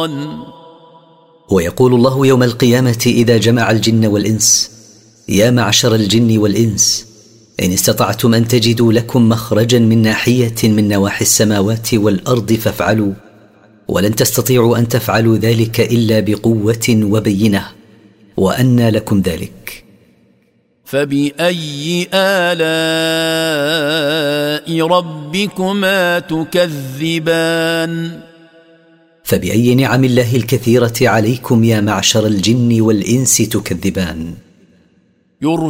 الشيطان. ويقول الله يوم القيامة إذا جمع الجن والإنس: يا معشر الجن والإنس، إن استطعتم أن تجدوا لكم مخرجا من ناحية من نواحي السماوات والأرض فافعلوا، ولن تستطيعوا أن تفعلوا ذلك إلا بقوة وبينة، وأنى لكم ذلك. فبأي آلاء ربكما تكذبان؟ فبأي نعم الله الكثيرة عليكم يا معشر الجن والإنس تكذبان؟